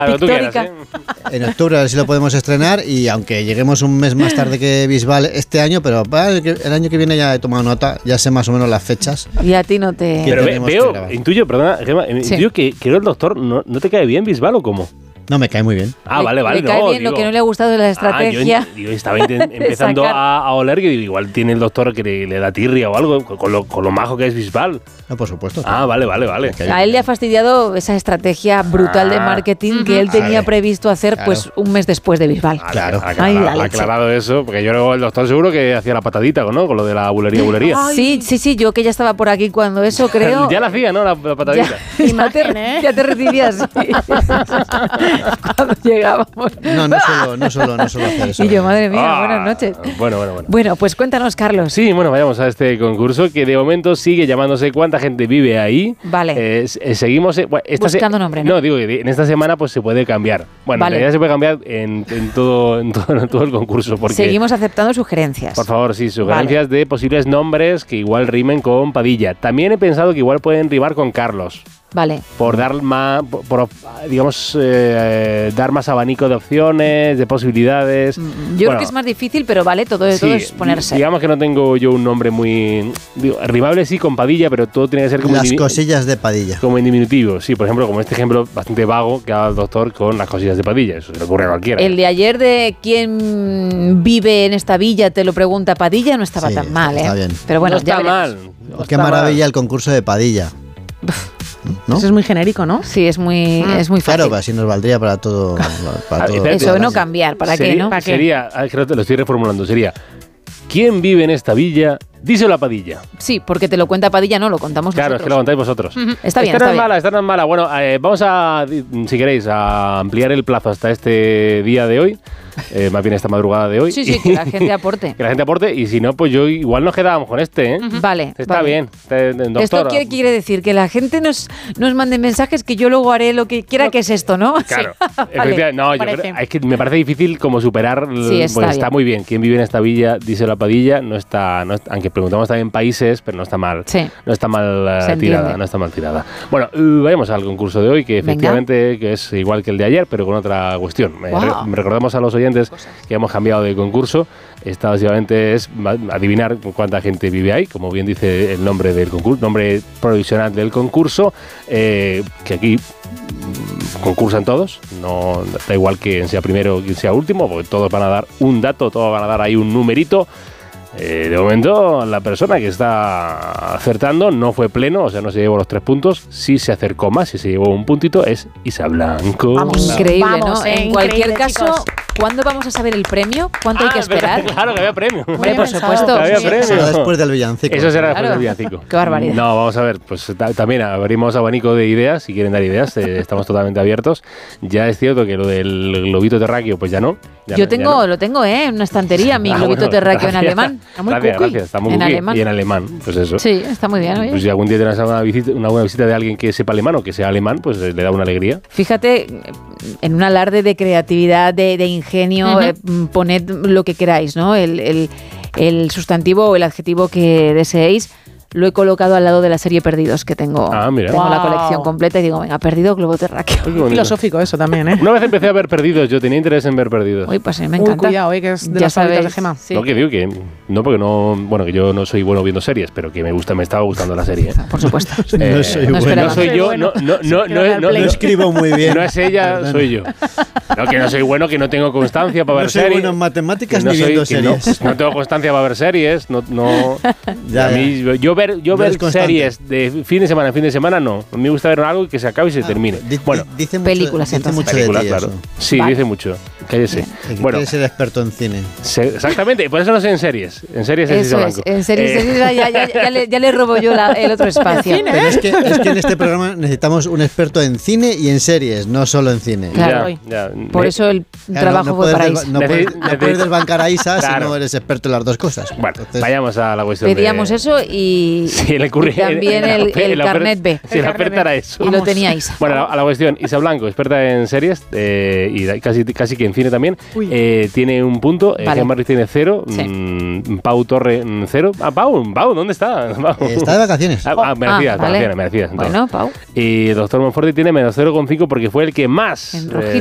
pictórica. En octubre a ver si lo podemos estrenar, y aunque lleguemos un mes más tarde que Bisbal este año, pero el año que viene ya he tomado nota, ya sé más o menos las fechas. Y a ti no te... Pero intuyo, perdona, Gemma, intuyo que el doctor no te cae bien Bisbal, ¿o cómo? No, me cae muy bien. Vale. Le cae bien, lo que no le ha gustado de la estrategia. Yo estaba empezando a oler que digo, igual tiene el doctor que le da tirria o algo, con lo majo que es Bisbal. No, por supuesto. Vale. A él le ha fastidiado esa estrategia brutal de marketing que él tenía previsto hacer pues un mes después de Bisbal. Claro. Ha aclarado eso, porque yo luego el doctor seguro que hacía la patadita, ¿no? Con lo de la bulería. Sí, yo que ya estaba por aquí cuando eso, creo. Ya la hacía, ¿no? La patadita. Ya te recibías. Cuando llegábamos. No solo hacer eso. Y yo, madre mía, buenas noches. Bueno. Bueno, pues cuéntanos, Carlos. Sí, vayamos a este concurso que de momento sigue llamándose ¿Cuánta gente vive ahí? Vale. Seguimos buscando nombre, ¿no? No, digo, en esta semana pues se puede cambiar. Bueno, en realidad se puede cambiar en todo el concurso. Porque, seguimos aceptando sugerencias. Por favor, sí, sugerencias de posibles nombres que igual rimen con Padilla. También he pensado que igual pueden rimar con Carlos. Vale. Por dar más, dar más abanico de opciones, de posibilidades. Yo creo que es más difícil, pero vale, todo es ponerse. Digamos que no tengo yo un nombre muy... rimable sí con Padilla, pero todo tiene que ser como... Las cosillas de Padilla. Como en diminutivo, sí. Por ejemplo, como este ejemplo bastante vago que ha dado el doctor con las cosillas de Padilla. Eso se le ocurre a cualquiera. El de ayer de quién vive en esta villa, te lo pregunta Padilla, no estaba tan mal, está bien. Pero bueno, no está mal. Qué maravilla el concurso de Padilla. ¿No? Eso es muy genérico, ¿no? Sí, es muy fácil. Claro, así nos valdría para todo. Eso, no cambiar, ¿para qué, no? ¿Para qué? Sería, creo que lo estoy reformulando, sería ¿quién vive en esta villa? Díselo a Padilla. Sí, porque te lo cuenta Padilla, no lo contamos claro, nosotros. Claro, es que lo contáis vosotros. Está bien, esta no es mala. Bueno, vamos a, si queréis, a ampliar el plazo hasta este día de hoy. Más bien esta madrugada de hoy. Sí, que la gente aporte. Que la gente aporte, y si no, pues yo igual nos quedábamos con este, ¿eh? Vale. Está bien. Esto quiere decir que la gente nos mande mensajes que yo luego haré lo que quiera, que es esto, ¿no? Claro. Sí. Efectivamente. No, yo creo, es que me parece difícil como superar. Sí, está muy bien. ¿Quién vive en esta villa? Díselo a Padilla. No está, aunque preguntamos también países, pero no está mal. Sí. No está mal tirada. No está mal tirada. Bueno, vayamos al concurso de hoy, que efectivamente que es igual que el de ayer, pero con otra cuestión. Recordamos a los oyentes que hemos cambiado de concurso. Esta básicamente es adivinar cuánta gente vive ahí, como bien dice el nombre del concurso, nombre provisional del concurso, que aquí concursan todos, no da igual quién sea primero o quién sea último, porque todos van a dar un dato, todos van a dar ahí un numerito. De momento, la persona que está acertando no fue pleno, o sea, no se llevó los 3 puntos. Sí se acercó más, sí se llevó un puntito, es Isa Blanco. Increíble, ¿no? En cualquier caso, chicos, ¿cuándo vamos a saber el premio? ¿Cuánto hay que esperar? Claro que había premio. Hombre, por supuesto. Había premio. Será después del villancico. Eso será después del villancico. Qué barbaridad. No, vamos a ver, pues también abrimos abanico de ideas, si quieren dar ideas, estamos totalmente abiertos. Ya es cierto que lo del globito terráqueo, pues ya no. Lo tengo, en una estantería, mi globito terráqueo en alemán. Gracias, está muy cookie. Y en alemán, pues eso. Sí, está muy bien. Pues si algún día tienes una buena visita de alguien que sepa alemán o que sea alemán, pues le da una alegría. Fíjate, en un alarde de creatividad, de ingenio, poned lo que queráis, ¿no? El sustantivo o el adjetivo que deseéis. Lo he colocado al lado de la serie Perdidos, que tengo. Tengo la colección completa y digo, venga, Perdido, globo terráqueo. Filosófico eso también, ¿eh? Una vez empecé a ver Perdidos, yo tenía interés en ver Perdidos. Uy, pues me encanta. Cuidado, que es de las favoritas de Gemma. Sí. No, que digo que no, porque no, bueno, que yo no soy bueno viendo series, pero que me estaba gustando la serie. Por supuesto. No soy bueno. No soy yo, no escribo muy bien. No es ella, soy yo. No, que no soy bueno, que no tengo constancia para ver series. No soy bueno en matemáticas ni viendo series. No tengo constancia para ver series, yo ver series de fin de semana, no. Me gusta ver algo que se acabe y se termine. Bueno, dice películas, dice mucho películas, de ti, claro. eso. Sí, dice mucho. Cállese. Bueno, quieres ser experto en cine. Exactamente, por eso no sé en series. En series eso es, en series ya le robo yo el otro espacio. Pero es que en este programa necesitamos un experto en cine y en series, no solo en cine. Claro, por eso el trabajo fue para Isa. No puedes desbancar a Isa si no eres experto en las dos cosas. Bueno, vayamos a la cuestión. Pedíamos eso y también el carnet B. Si la oferta era eso. Y lo tenía Isa. Bueno, a la cuestión. Isa Blanco, experta en series y casi que en cine cine también, tiene un punto, Jean-Marie tiene 0, Pau Torre 0. Pau, ¿dónde está? Pau. Está de vacaciones. Merecidas. Bueno, Pau. Y el doctor Monforte tiene -0,5 porque fue el que más